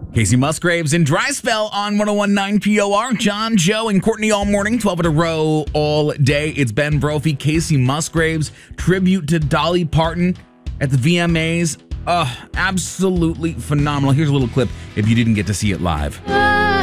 Casey Musgraves and Dry Spell on 101.9 POR. John, Joe, and Courtney all morning, 12 in a row all day. It's Ben Brophy, Casey Musgraves, tribute to Dolly Parton at the VMAs. Absolutely phenomenal. Here's a little clip if you didn't get to see it live.